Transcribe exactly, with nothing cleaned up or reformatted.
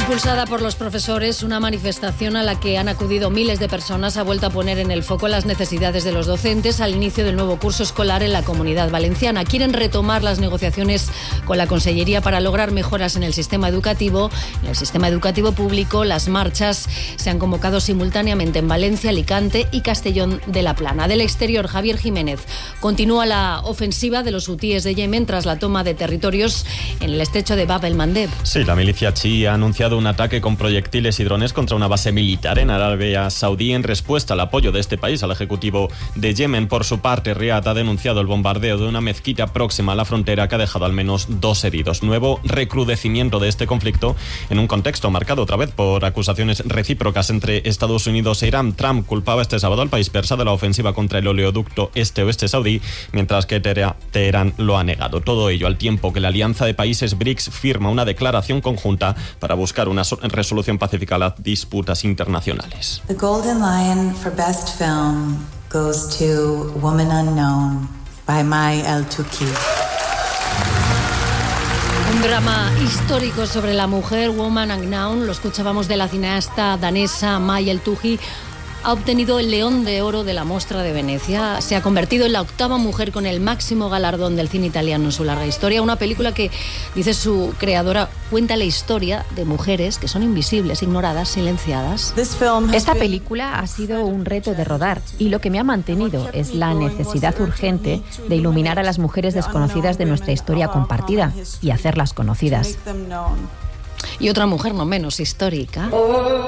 Impulsada por los profesores, una manifestación a la que han acudido miles de personas ha vuelto a poner en el foco las necesidades de los docentes al inicio del nuevo curso escolar en la Comunidad Valenciana. Quieren retomar las negociaciones con la Consellería para lograr mejoras en el sistema educativo. En el sistema educativo público, las marchas se han convocado simultáneamente en Valencia, Alicante y Castellón de la Plana. Del exterior, Javier Jiménez. Continúa la ofensiva de los hutíes de Yemen tras la toma de territorios en el estrecho de Bab el-Mandeb. Sí, la milicia chií ha anunciado un ataque con proyectiles y drones contra una base militar en Arabia Saudí en respuesta al apoyo de este país al ejecutivo de Yemen. Por su parte, Riad ha denunciado el bombardeo de una mezquita próxima a la frontera que ha dejado al menos dos heridos. Nuevo recrudecimiento de este conflicto en un contexto marcado otra vez por acusaciones recíprocas entre Estados Unidos e Irán. Trump culpaba este sábado al país persa de la ofensiva contra el oleoducto este-oeste saudí, mientras que Teherán lo ha negado. Todo ello al tiempo que la alianza de países BRICS firma una declaración conjunta para buscar una resolución pacífica a las disputas internacionales. The Golden Lion for Best Film goes to Woman Unknown by Mai El-Touki. Un drama histórico sobre la mujer, Woman Unknown, lo escuchábamos de la cineasta danesa Mai El-Touki. Ha obtenido el León de Oro de la Mostra de Venecia. Se ha convertido en la octava mujer con el máximo galardón del cine italiano en su larga historia. Una película que, dice su creadora, cuenta la historia de mujeres que son invisibles, ignoradas, silenciadas. Esta película ha sido un reto de rodar y lo que me ha mantenido es la necesidad urgente de iluminar a las mujeres desconocidas de nuestra historia compartida y hacerlas conocidas. Y otra mujer no menos histórica.